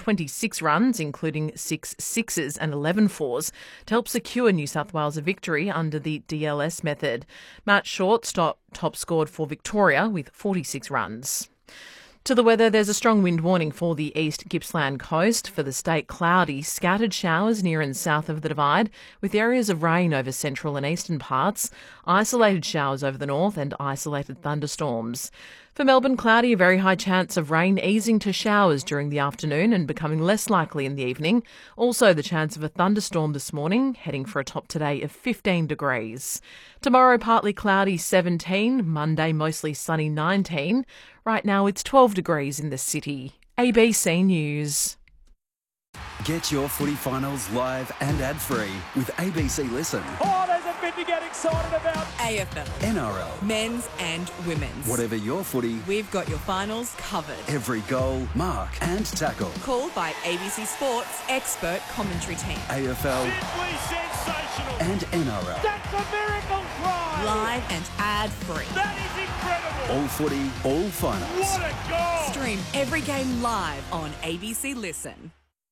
26 runs, including 6 sixes and 11 fours, to help secure New South Wales a victory under the DLS method. Matt Short top scored for Victoria with 46 runs. To the weather, there's a strong wind warning for the East Gippsland coast. For the state, cloudy, scattered showers near and south of the Divide, with areas of rain over central and eastern parts, isolated showers over the north and isolated thunderstorms. For Melbourne, cloudy, a very high chance of rain easing to showers during the afternoon and becoming less likely in the evening. Also the chance of a thunderstorm this morning, heading for a top today of 15 degrees. Tomorrow, partly cloudy, 17. Monday, mostly sunny, 19. Right now, it's 12 degrees in the city. ABC News. Get your footy finals live and ad-free with ABC Listen. Oh, there's a bit to get excited about. AFL, NRL, men's and women's. Whatever your footy, We've got your finals covered. every goal, mark and tackle. Called by ABC Sports expert commentary team. AFL Simply sensational. and NRL. That's a miracle try. Live and ad-free. That is incredible. All footy, all finals. What a goal. Stream every game live on ABC Listen.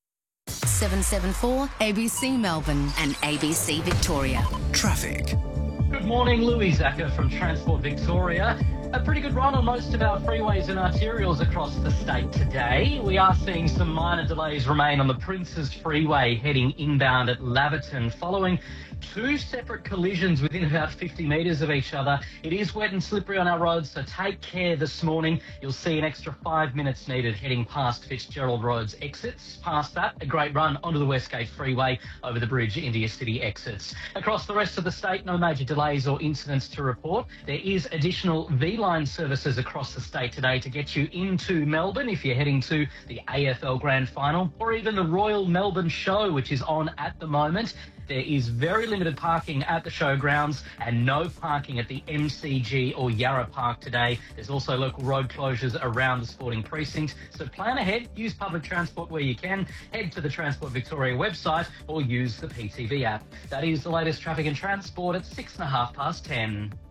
774 ABC Melbourne and ABC Victoria. Traffic. Good morning, Louis Zacher from Transport Victoria. A pretty good run on most of our freeways and arterials across the state today. We are seeing some minor delays remain on the Princes Freeway heading inbound at Laverton following two separate collisions within about 50 metres of each other. It is wet and slippery on our roads, so take care this morning. You'll see an extra 5 minutes needed heading past Fitzgerald Road's exits. Past that, a great run onto the Westgate Freeway over the bridge into your city exits. Across the rest of the state, no major delays or incidents to report. There is additional V-Line services across the state today to get you into Melbourne if you're heading to the AFL Grand Final or even the Royal Melbourne Show, which is on at the moment. There is very limited parking at the showgrounds and no parking at the MCG or Yarra Park today. There's also local road closures around the sporting precinct. So plan ahead, use public transport where you can, head to the Transport Victoria website or use the PTV app. That is the latest traffic and transport at 10:06.